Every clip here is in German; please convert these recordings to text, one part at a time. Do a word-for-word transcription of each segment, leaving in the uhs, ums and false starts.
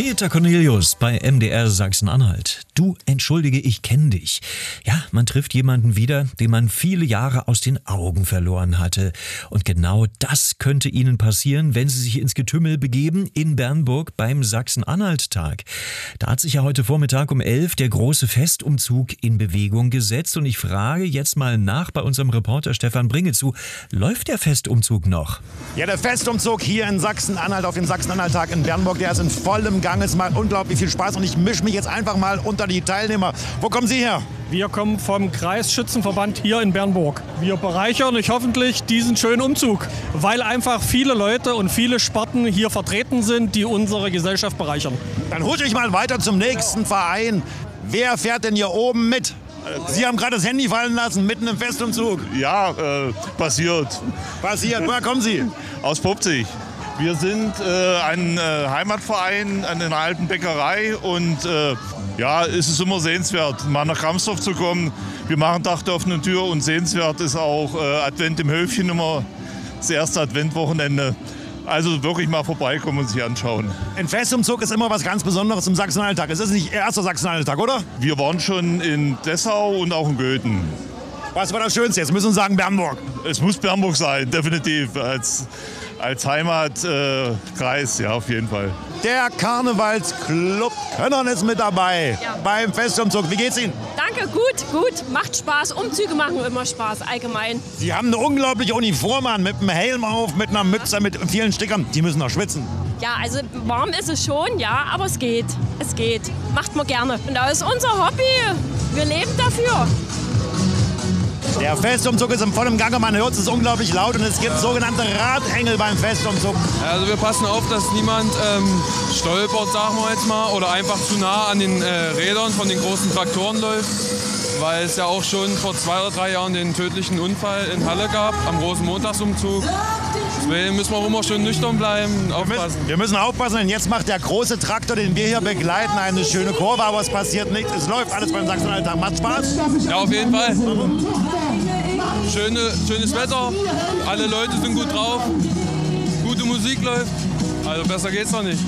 Peter Cornelius bei M D R Sachsen-Anhalt. Du, entschuldige, ich kenne dich. Ja, man trifft jemanden wieder, den man viele Jahre aus den Augen verloren hatte. Und genau das könnte Ihnen passieren, wenn Sie sich ins Getümmel begeben in Bernburg beim Sachsen-Anhalt-Tag. Da hat sich ja heute Vormittag um elf der große Festumzug in Bewegung gesetzt. Und ich frage jetzt mal nach bei unserem Reporter Stefan Bringezu, läuft der Festumzug noch? Ja, der Festumzug hier in Sachsen-Anhalt auf dem Sachsen-Anhalt-Tag in Bernburg, der ist in vollem Gang. Es macht unglaublich viel Spaß und ich mische mich jetzt einfach mal unter die Teilnehmer. Wo kommen Sie her? Wir kommen vom Kreisschützenverband hier in Bernburg. Wir bereichern euch hoffentlich diesen schönen Umzug, weil einfach viele Leute und viele Sparten hier vertreten sind, die unsere Gesellschaft bereichern. Dann husche ich mal weiter zum nächsten Verein. Wer fährt denn hier oben mit? Sie haben gerade das Handy fallen lassen, mitten im Festumzug. Ja, äh, passiert. Passiert. Woher kommen Sie? Aus Popzig. Wir sind äh, ein äh, Heimatverein an einer alten Bäckerei und äh, ja, es ist immer sehenswert, mal nach Ramsdorf zu kommen. Wir machen Tag der offenen Tür und sehenswert ist auch äh, Advent im Höfchen immer das erste Adventwochenende. Also wirklich mal vorbeikommen und sich anschauen. Ein Festumzug ist immer was ganz Besonderes im Sachsen-Anhalt-Tag. Es ist nicht Ihr erster Sachsen-Anhalt-Tag, oder? Wir waren schon in Dessau und auch in Goethen. Was war das Schönste? Jetzt müssen wir sagen Bernburg. Es muss Bernburg sein, definitiv. Als, als Heimatkreis, äh, ja, auf jeden Fall. Der Karnevalsclub Könnern ist mit dabei Ja. beim Festumzug. Wie geht's Ihnen? Danke, gut, gut. Macht Spaß. Umzüge machen immer Spaß, allgemein. Sie haben eine unglaubliche Uniform an, mit einem Helm auf, mit einer Mütze, mit vielen Stickern. Die müssen noch schwitzen. Ja, also warm ist es schon, ja, aber es geht. Es geht. Macht man gerne. Und das ist unser Hobby. Wir leben dafür. Der Festumzug ist im vollen Gange, man hört es, ist unglaublich laut und es gibt sogenannte Radengel beim Festumzug. Also wir passen auf, dass niemand ähm, stolpert, sagen wir jetzt mal, oder einfach zu nah an den äh, Rädern von den großen Traktoren läuft, weil es ja auch schon vor zwei oder drei Jahren den tödlichen Unfall in Halle gab, am großen Montagsumzug. Deswegen müssen wir immer schön nüchtern bleiben und aufpassen. Wir müssen, wir müssen aufpassen, denn jetzt macht der große Traktor, den wir hier begleiten, eine schöne Kurve, aber es passiert nichts. Es läuft alles beim Sachsen-Anhalt-Tag. Macht Spaß? Ja, auf jeden Fall. Schöne, schönes Wetter, alle Leute sind gut drauf, gute Musik läuft, also besser geht's doch nicht.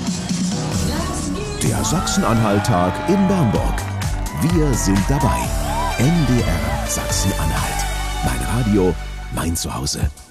Der Sachsen-Anhalt-Tag in Bernburg. Wir sind dabei. M D R Sachsen-Anhalt. Mein Radio, mein Zuhause.